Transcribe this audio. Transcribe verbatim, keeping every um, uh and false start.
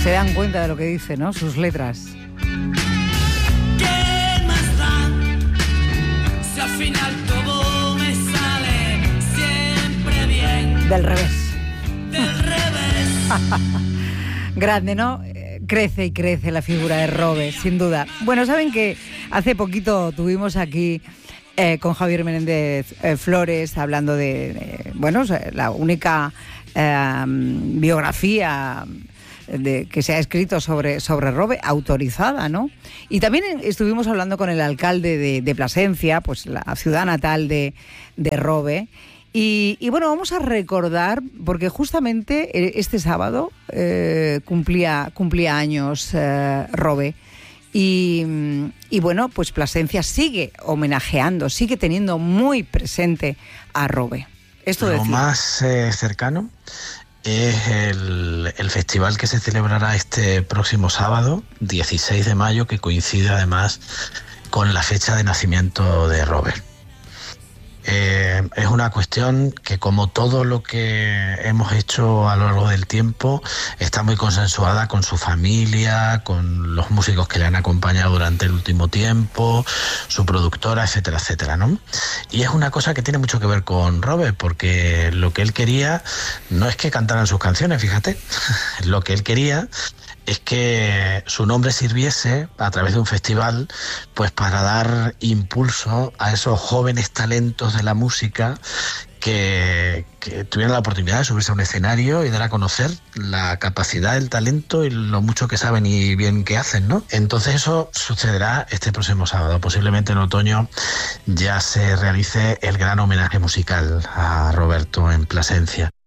se dan cuenta de lo que dice, ¿no? Sus letras. ¿Qué más da si al final todo me sale siempre bien? Del revés. Del revés. Grande, ¿no? Crece y crece la figura de Robe, sin duda. Bueno, saben que hace poquito tuvimos aquí eh, con Javier Menéndez eh, Flores hablando de, de bueno, la única eh, biografía de, que se ha escrito sobre, sobre Robe, autorizada, ¿no? Y también estuvimos hablando con el alcalde de, de Plasencia, pues la ciudad natal de, de Robe. Y, y bueno, vamos a recordar, porque justamente este sábado eh, cumplía, cumplía años eh, Robe. Y, y bueno, pues Plasencia sigue homenajeando, sigue teniendo muy presente a Robe. Esto Lo decía. más eh, cercano es el, el festival que se celebrará este próximo sábado, dieciséis de mayo, que coincide además con la fecha de nacimiento de Robe. Eh, es una cuestión que, como todo lo que hemos hecho a lo largo del tiempo, está muy consensuada con su familia, con los músicos que le han acompañado durante el último tiempo, su productora, etcétera, etcétera, ¿no? Y es una cosa que tiene mucho que ver con Robe, porque lo que él quería no es que cantaran sus canciones, fíjate, lo que él quería es que su nombre sirviese a través de un festival pues para dar impulso a esos jóvenes talentos de la música que, que tuvieran la oportunidad de subirse a un escenario y dar a conocer la capacidad, el talento y lo mucho que saben y bien que hacen, ¿no? Entonces eso sucederá este próximo sábado. Posiblemente en otoño ya se realice el gran homenaje musical a Roberto en Plasencia.